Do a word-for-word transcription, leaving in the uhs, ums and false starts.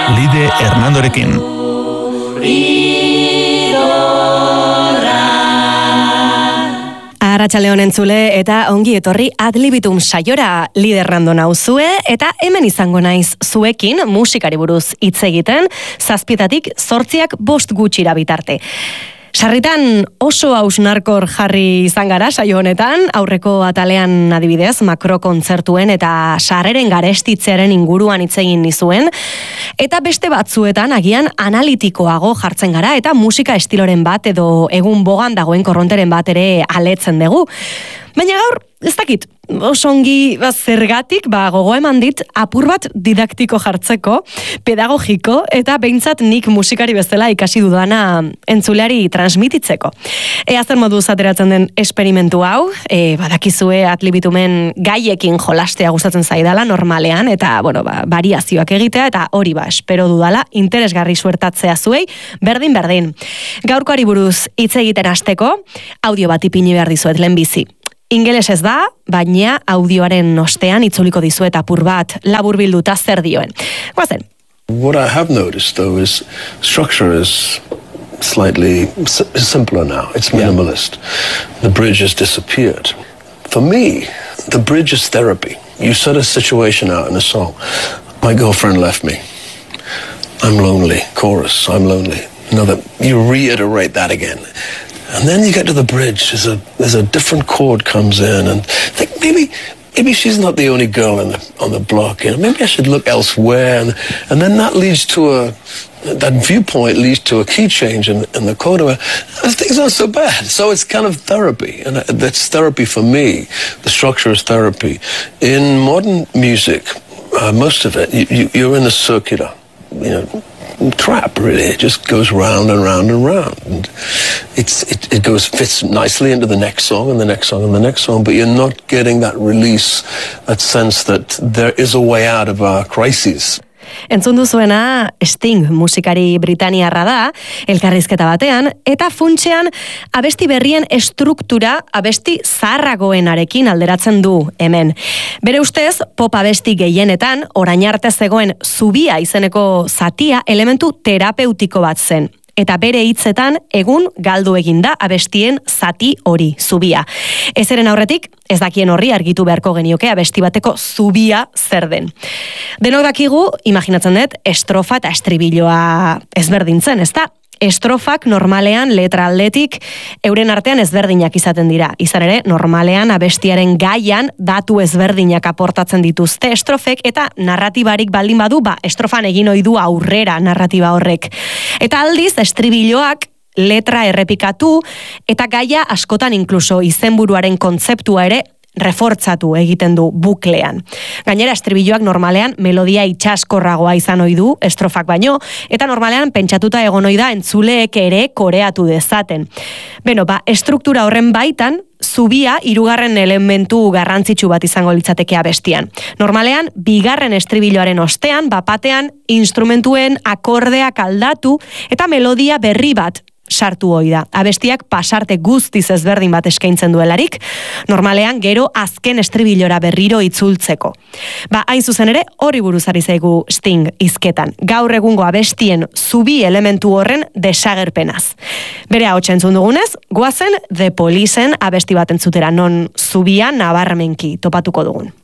Lide Hernandorekin. Arratsaldeon entzule eta ongi etorri Adlibitum saiora. Lide Hernando nauzue eta hemen izango naiz zuekin musikari buruz hitz egiten, zazpietatik zortziak bost gutxira bitarte. Sarritan oso hausnarkor jarri izan gara saio honetan, aurreko atalean adibidez makrokontzertuen eta sarreren garestitzearen inguruan hitz egin nizuen, eta beste batzuetan agian analitikoago jartzen gara eta musika estiloren bat edo egun bogan dagoen korronteren bat ere aletzen dugu. Baina gaur, ez dakit, oso ongi ba, zergatik ba, gogo eman dit apur bat didaktiko jartzeko, pedagogiko eta behintzat nik musikari bezala ikasi dudana entzuleari transmititzeko. Ea zer moduz ateratzen den esperimentu hau, e, badakizue Adlibitumen gaiekin jolastea gustatzen zaidala normalean, eta bueno, ba, variazioak egitea, eta hori ba, espero dudala interesgarri suertatzea zuei, berdin-berdin. Gaurkoari buruz hitz egiten hasteko, audio bat ipini behar dizuet lehenbizi. Ingeles ez da, baina audioaren ostean itzuliko dizuet apur bat laburbilduta zer dioen. Goazen. What I have noticed though is structure is slightly s- simpler now. It's minimalist. Yeah. The bridge has disappeared. For me, the bridge is therapy. You set a situation out in a song. My girlfriend left me. I'm lonely. Chorus, I'm lonely. Another, you reiterate that again. And then you get to the bridge, there's a there's a different chord comes in, and think maybe maybe she's not the only girl in the, on the block. You know, maybe I should look elsewhere, and and then that leads to a that viewpoint leads to a key change in, in the coda. Things aren't so bad. So it's kind of therapy, and that's therapy for me. The structure is therapy. In modern music, uh, most of it, you, you, you're in a circular, you know. Trap, really. It just goes round and round and round, and it's it, it goes fits nicely into the next song and the next song and the next song, but you're not getting that release, that sense that there is a way out of our crises. Entzun duzuena Sting musikari britaniarra da, elkarrizketa batean, eta funtsean abesti berrien estruktura abesti zaharragoenarekin alderatzen du hemen. Bere ustez, pop abesti gehienetan, orain arte zegoen zubia izeneko zatia elementu terapeutiko bat zen. Eta bere hitzetan egun galdu eginda abestien zati hori, zubia. Ezeren aurretik, ez dakien horri argitu beharko genioke abesti bateko zubia zer den. Denok dakigu, imaginatzen dut, estrofa eta estribilloa ezberdintzen, ezta? Estrofak normalean letra aldetik euren artean ezberdinak izaten dira. Izan ere, normalean abestiaren gaian datu ezberdinak aportatzen dituzte estrofek eta narratibarik baldin badu, ba, estrofan egin ohi du aurrera narratiba horrek. Eta aldiz, estribilloak letra errepikatu eta gaia askotan inkluso izenburuaren kontzeptua ere refortzatu egiten du buklean. Gainera, estribilloak normalean melodia itxaskorragoa izan ohi du estrofak baino, eta normalean pentsatuta egon ohi da entzuleek ere koreatu dezaten. Beno, ba, estruktura horren baitan, zubia hirugarren elementu garrantzitsu bat izango litzateke abestian. Normalean, bigarren estribilloaren ostean, bapatean, instrumentuen akordeak aldatu eta melodia berri bat sartu hoi da. Abestiak pasarte guztiz ezberdin bat eskaintzen duelarik, normalean gero azken estribillora berriro itzultzeko. Ba, hain zuzen ere, hori buruz ari zaigu Sting hizketan. Gaur egungo abestien zubi elementu horren desagerpenaz. Bere ahotsa entzun dugunez, goazen The Policen abesti bat entzutera, non zubia nabarmenki topatuko dugun.